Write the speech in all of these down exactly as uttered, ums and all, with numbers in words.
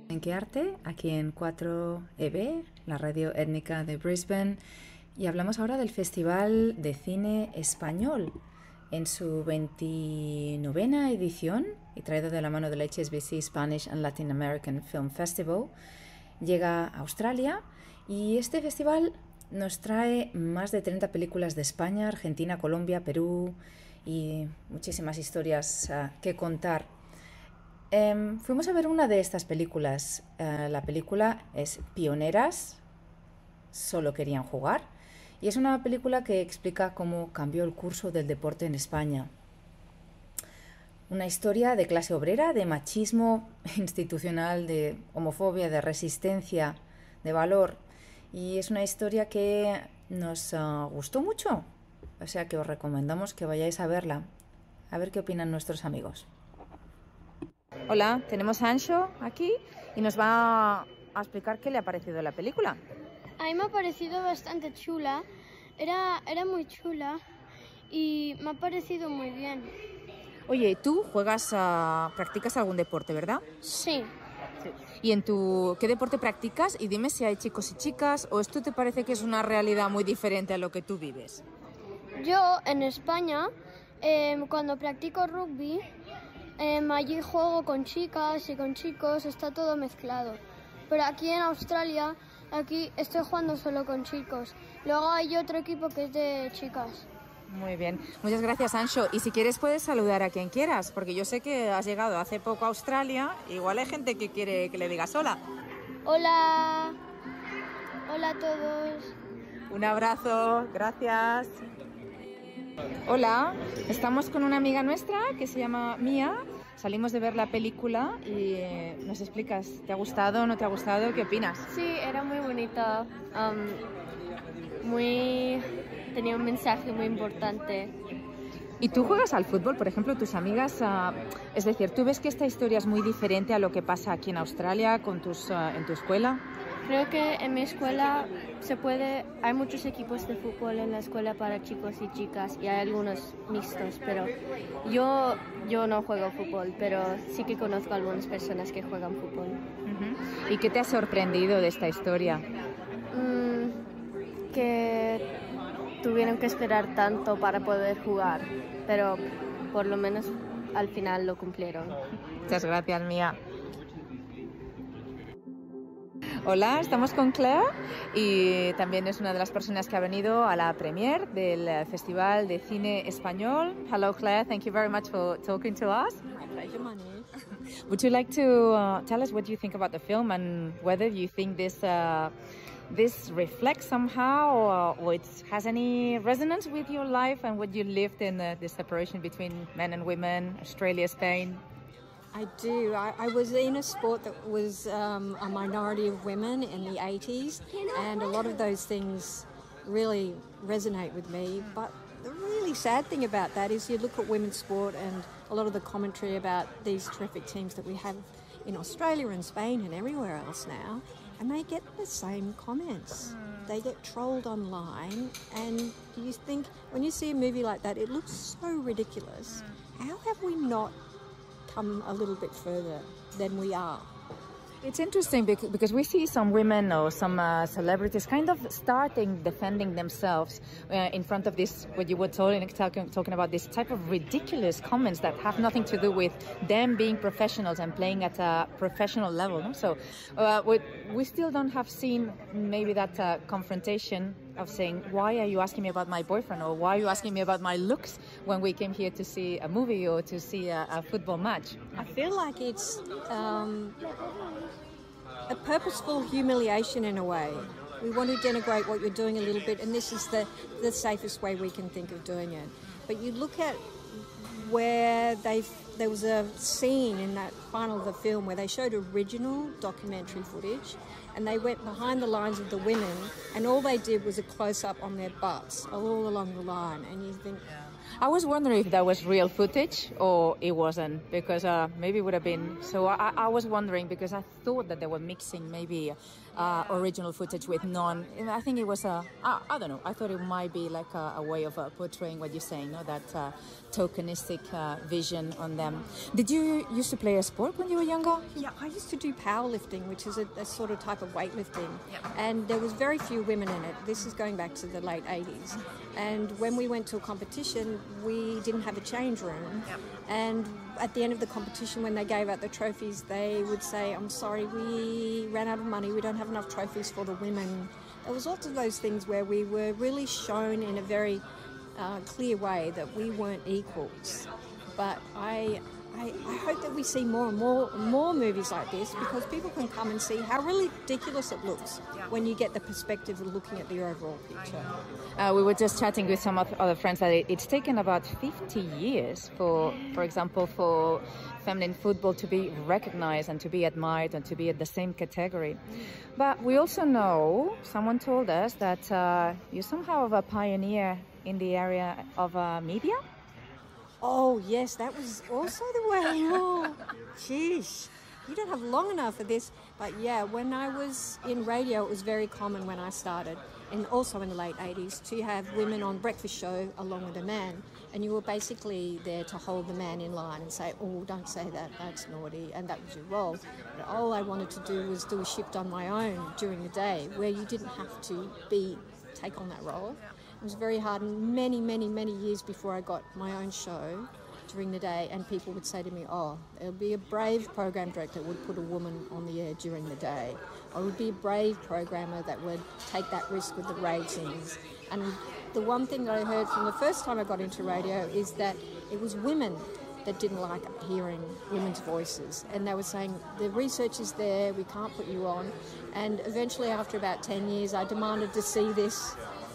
En Qué Arte, aquí en cuatro E B, la radio étnica de Brisbane, y hablamos ahora del Festival de Cine Español en su veintinovena edición y traído de la mano del H S B C Spanish and Latin American Film Festival. Llega a Australia y este festival nos trae más de treinta películas de España, Argentina, Colombia, Perú y muchísimas historias uh, que contar. Um, fuimos a ver una de estas películas. Uh, la película es Pioneras, solo querían jugar, y es una película que explica cómo cambió el curso del deporte en España. Una historia de clase obrera, de machismo institucional, de homofobia, de resistencia, de valor. Y es una historia que nos uh, gustó mucho. O sea que os recomendamos que vayáis a verla. A ver qué opinan nuestros amigos. Hola, tenemos a Anxo aquí y nos va a explicar qué le ha parecido la película. A mí me ha parecido bastante chula. Era, era muy chula y me ha parecido muy bien. Oye, tú juegas, a, practicas algún deporte, ¿verdad? Sí. Sí. ¿Y en tu qué deporte practicas? Y dime si hay chicos y chicas, o esto te parece que es una realidad muy diferente a lo que tú vives. Yo en España, eh, cuando practico rugby, eh, allí juego con chicas y con chicos, está todo mezclado. Pero aquí en Australia, aquí estoy jugando solo con chicos. Luego hay otro equipo que es de chicas. Muy bien, muchas gracias, Anxo. Y si quieres puedes saludar a quien quieras, porque yo sé que has llegado hace poco a Australia. Igual hay gente que quiere que le digas hola. Hola, hola a todos. Un abrazo, gracias. Hola, estamos con una amiga nuestra que se llama Mía. Salimos de ver la película y nos explicas, ¿te ha gustado, no te ha gustado? ¿Qué opinas? Sí, era muy bonita. Um, muy... tenía un mensaje muy importante. ¿Y tú juegas al fútbol, por ejemplo, tus amigas? Uh, es decir, ¿tú ves que esta historia es muy diferente a lo que pasa aquí en Australia con tus, uh, en tu escuela? Creo que en mi escuela se puede, hay muchos equipos de fútbol en la escuela para chicos y chicas y hay algunos mixtos, pero yo, yo no juego fútbol, pero sí que conozco a algunas personas que juegan fútbol. Uh-huh. ¿Y qué te ha sorprendido de esta historia? Mm, que tuvieron que esperar tanto para poder jugar, pero por lo menos al final lo cumplieron. Muchas gracias, Mía. Hola, estamos con Claire y también es una de las personas que ha venido a la premiere del Festival de Cine Español. Hello, Claire. Thank you very much for talking to us. My pleasure, Manu. Would you like to uh, tell us what you think about the film and whether you think this uh, this reflects somehow or, or it has any resonance with your life and what you lived in uh, the separation between men and women, Australia, Spain? I do. I, I was in a sport that was um, a minority of women in the eighties, and a lot of those things really resonate with me. But the really sad thing about that is you look at women's sport and a lot of the commentary about these terrific teams that we have in Australia and Spain and everywhere else now, and they get the same comments. They get trolled online, and you think, when you see a movie like that, it looks so ridiculous. How have we not come a little bit further than we are? It's interesting because we see some women or some uh, celebrities kind of starting defending themselves uh, in front of this, what you were talking, talking, talking about, this type of ridiculous comments that have nothing to do with them being professionals and playing at a professional level. No? So uh, we, we still don't have seen maybe that uh, confrontation of saying, why are you asking me about my boyfriend, or why are you asking me about my looks when we came here to see a movie or to see a, a football match? I feel like it's um, a purposeful humiliation in a way. We want to denigrate what you're doing a little bit, and this is the, the safest way we can think of doing it. But you look at where they there was a scene in that final of the film where they showed original documentary footage, and they went behind the lines of the women, and all they did was a close-up on their butts all along the line, and you think, I was wondering if that was real footage or it wasn't, because uh, maybe it would have been. So I, I was wondering because I thought that they were mixing maybe uh, original footage with non. I think it was a. I, I don't know. I thought it might be like a, a way of uh, portraying what you're saying, no? That uh, tokenistic uh, vision on them. Did you used to play a sport when you were younger? Yeah, I used to do powerlifting, which is a, a sort of type of weightlifting, Yeah. and there was very few women in it. This is going back to the late eighties. And when we went to a competition, we didn't have a change room. Yep. And at the end of the competition, when they gave out the trophies, they would say, I'm sorry, we ran out of money. We don't have enough trophies for the women. There was lots of those things where we were really shown in a very uh, clear way that we weren't equals. But I... I, I hope that we see more and more more movies like this, because people can come and see how really ridiculous it looks when you get the perspective of looking at the overall picture. Uh, we were just chatting with some of other friends that it, it's taken about fifty years for, for example, for feminine football to be recognized and to be admired and to be at the same category. But we also know, someone told us that uh, you're somehow of a pioneer in the area of uh, media. Oh, yes, that was also the way. Oh, jeez. You don't have long enough for this. But yeah, when I was in radio, it was very common when I started, and also in the late eighties, to have women on breakfast show along with a man. And you were basically there to hold the man in line and say, oh, don't say that, that's naughty, and that was your role. But all I wanted to do was do a shift on my own during the day, where you didn't have to be take on that role. It was very hard, and many, many, many years before I got my own show during the day, and people would say to me, oh, it would be a brave program director that would put a woman on the air during the day. Or it would be a brave programmer that would take that risk with the ratings. And the one thing that I heard from the first time I got into radio is that it was women that didn't like hearing women's voices. And they were saying, the research is there, we can't put you on. And eventually, after about ten years, I demanded to see this.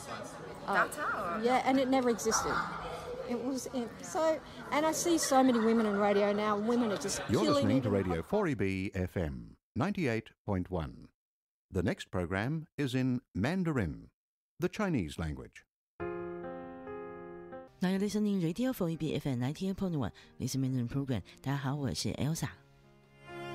Uh, yeah, and it never existed. It was it, so, and I see so many women in radio now. Women are just You're killing listening it. to Radio four E B F M ninety-eight point one. The next program is in Mandarin, the Chinese language. Now you're listening Radio four E B F M ninety-eight point one. This is Mandarin program. 大家好，我是 Elsa。